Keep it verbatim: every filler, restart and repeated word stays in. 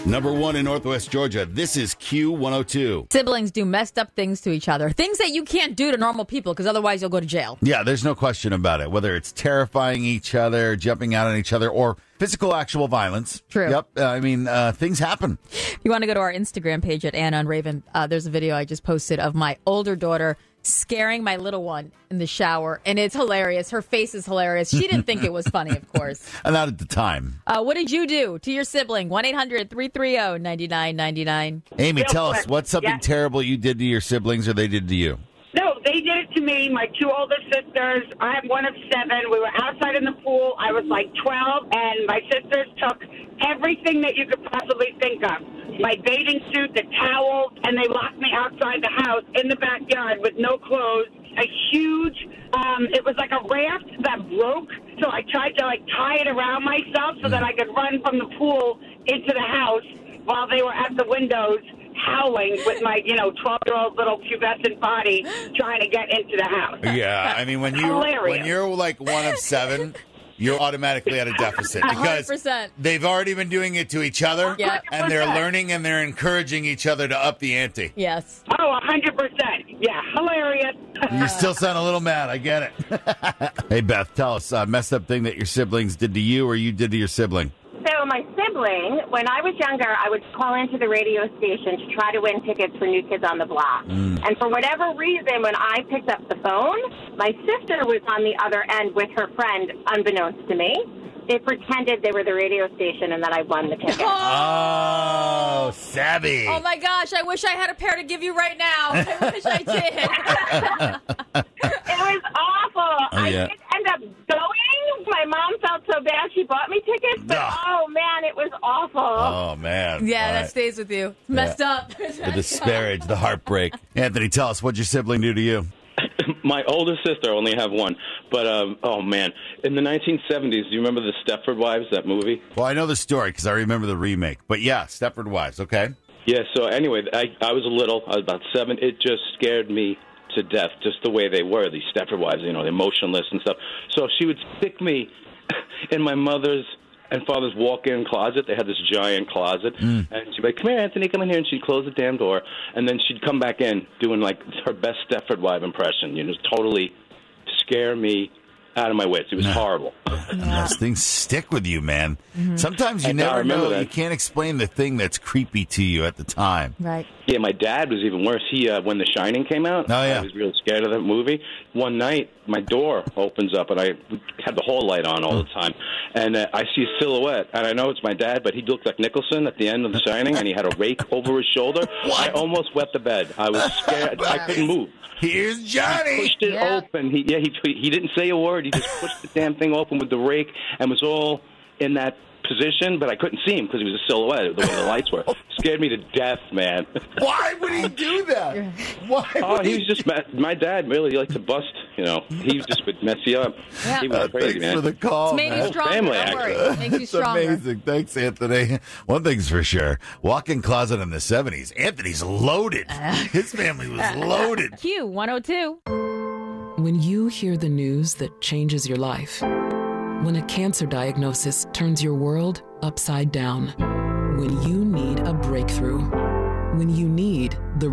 Number one in Northwest Georgia. This is Q one oh two. Siblings do messed up things to each other. Things that you can't do to normal people because otherwise you'll go to jail. Yeah, there's no question about it. Whether it's terrifying each other, jumping out on each other, or physical actual violence. True. Yep. Uh, I mean, uh, things happen. If you want to go to our Instagram page at Anna and Raven, uh, there's a video I just posted of my older daughter scaring my little one in the shower, and it's hilarious. Her face is hilarious. She didn't think it was funny, of course. And not at the time. Uh, what did you do to your sibling? one eight hundred three three zero nine nine nine nine. Amy, Real tell quick. us, what's something Yeah. terrible you did to your siblings or they did to you? No, they did it to me, my two older sisters. I have one of seven. We were outside in the pool. I was like twelve, and my sisters took everything that you could possibly think of. My bathing suit, the towels, and they locked me outside the house in the backyard with no clothes. A huge, um, it was like a raft that broke, so I tried to like tie it around myself so that I could run from the pool into the house while they were at the windows howling with my, you know, twelve-year-old little pubescent body trying to get into the house. Yeah, I mean, when you Hilarious. when you're like one of seven, you're automatically at a deficit one hundred because percent. they've already been doing it to each other, Yeah. and they're learning and they're encouraging each other to up the ante. Yes. Oh, one hundred percent. Yeah, hilarious. You still sound a little mad. I get it. Hey, Beth, tell us a messed up thing that your siblings did to you or you did to your sibling. So my sibling, when I was younger, I would call into the radio station to try to win tickets for New Kids on the Block. Mm. And for whatever reason, when I picked up the phone, my sister was on the other end with her friend, unbeknownst to me. They pretended they were the radio station and that I won the ticket. Oh, savvy. Oh, my gosh. I wish I had a pair to give you right now. I wish I did. It was awful. Oh, yeah. I did end up going. My mom felt so bad she bought me tickets, but Ugh. oh, man, it was awful. Oh, man. Yeah, All that right. stays with you. It's messed Yeah. up. The disparage, the heartbreak. Anthony, tell us, what'd your sibling do to you? My older sister, I only have one. But, um, oh, man. In the nineteen seventies, do you remember the Stepford Wives, that movie? Well, I know the story because I remember the remake. But yeah, Stepford Wives, okay? Yeah, so anyway, I, I was little. I was about seven. It just scared me to death, just the way they were, these Stepford Wives, you know, they're motionless and stuff. So she would stick me in my mother's and father's walk-in closet. They had this giant closet. Mm. And she'd be like, come here, Anthony, come in here. And she'd close the damn door. And then she'd come back in doing, like, her best Stepford Wife impression. You know, just totally scare me out of my wits. It was horrible. Those things stick with you, man. Mm-hmm. Sometimes you I- I never remember know. that. You can't explain the thing that's creepy to you at the time. Right. Yeah, my dad was even worse. He, uh, when The Shining came out, Oh, yeah. I was real scared of that movie. One night, my door opens up, and I had the whole light on all the time. And uh, I see a silhouette, and I know it's my dad, but he looked like Nicholson at the end of The Shining, and he had a rake over his shoulder. I almost wet the bed. I was scared. I couldn't move. Here's He Johnny. pushed it Yeah. open. He, yeah, he he didn't say a word. He just pushed the damn thing open with the rake and was all in that position, but I couldn't see him because he was a silhouette, the way the lights were. Scared me to death, man. Why would he do that? Why Oh, would he was just my, my dad. Really, he liked to bust. You know, he just would mess you up. Yeah. He was Uh, crazy, thanks man. for the call, It's made man. you stronger. family, Don't worry. actually. It makes you It's stronger. amazing. Thanks, Anthony. One thing's for sure. Walk-in closet in the seventies. Anthony's loaded. His family was loaded. Q one oh two. When you hear the news that changes your life, when a cancer diagnosis turns your world upside down, when you need a breakthrough, when you need the